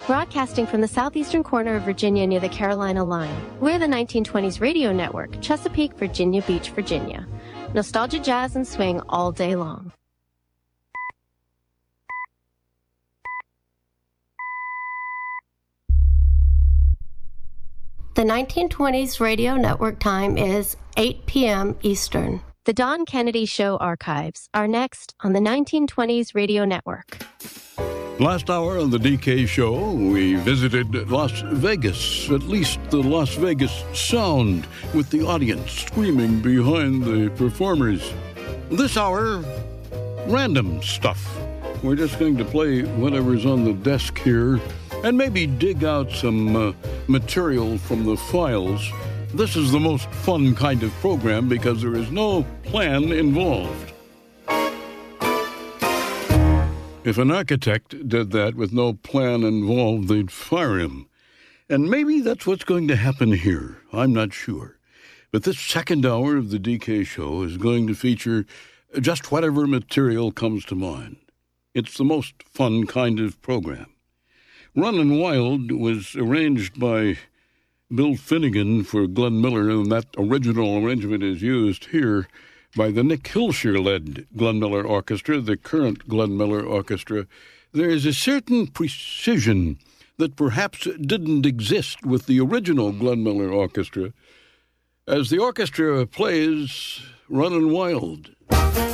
Broadcasting from the southeastern corner of Virginia near the Carolina line, we're the 1920s Radio Network, Chesapeake, Virginia Beach, Virginia. Nostalgia, jazz, and swing all day long. The 1920s Radio Network time is 8 p.m. Eastern. The Don Kennedy Show archives are next on the 1920s Radio Network. Last hour on the DK Show, we visited Las Vegas, at least the Las Vegas sound, with the audience screaming behind the performers. This hour, random stuff. We're just going to play whatever's on the desk here and maybe dig out some material from the files. This is the most fun kind of program because there is no plan involved. If an architect did that with no plan involved, they'd fire him. And maybe that's what's going to happen here. I'm not sure. But this second hour of the DK Show is going to feature just whatever material comes to mind. It's the most fun kind of program. Runnin' Wild was arranged by Bill Finnegan for Glenn Miller, and that original arrangement is used here by the Nick Hilscher-led Glenn Miller Orchestra, the current Glenn Miller Orchestra. There is a certain precision that perhaps didn't exist with the original Glenn Miller Orchestra as the orchestra plays Runnin' Wild.